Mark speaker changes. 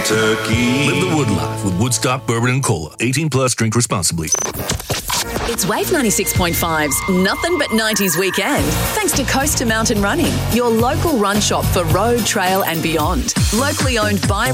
Speaker 1: Kentucky.
Speaker 2: Live the Wood life with Woodstock Bourbon and Cola. 18 plus, drink responsibly.
Speaker 3: It's Wave 96.5's Nothing But 90s Weekend, thanks to Coast to Mountain Running, your local run shop for road, trail and beyond. Locally owned by